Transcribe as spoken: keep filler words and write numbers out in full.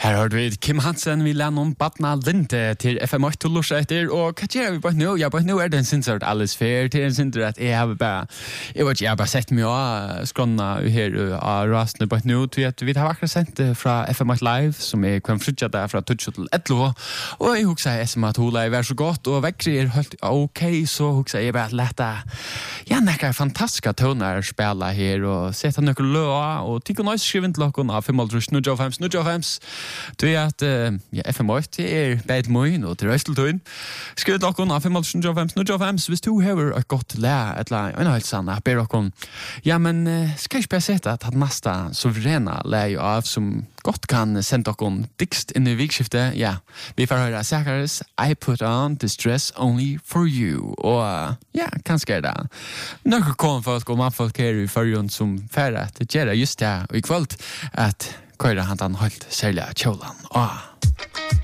Her har vi Kim Hansen, vi lærner om Badna Linde til F M åtte til Lorsa etter, og hva gjør vi bare nå? Ja, bare nå er det en sinnsørt alles fer, til en sinnsørt at jeg har bare, jeg vet ikke, jeg har bare sett mye av skrona her av rasene bare nå, til at vi har akkurat sendt fra F M åtte Live, som er kvann frutja der fra Tutsjo til Edlo, og jeg husker jeg som at Ola er så godt, og vekkri er helt ok, så husker jeg bare at lette, ja, nekker fantastiske toner spela her, og sette nøkker løa, og tikk og nøys skriven til dere av fem null fem null fem Du er at uh, ja, F M åtte er beid møyen og til Røysteltøyen. Skriv til dere av fem null fem null fem hvis du har et godt læ, eller en helt sann, jeg ber dere. Ja, men uh, skal jeg ikke bare sette at det neste suverena læ av som godt kan sende dere dikst inn i vikskiftet. Ja, vi får høre Zacharias I put on this dress only for you. Og uh, ja, kanskje er det. Noen kom folk og mannfolk her i førjen som færre at det gjør just det, og i kveld at Køyre han han holdt særlig kjålen. Åh.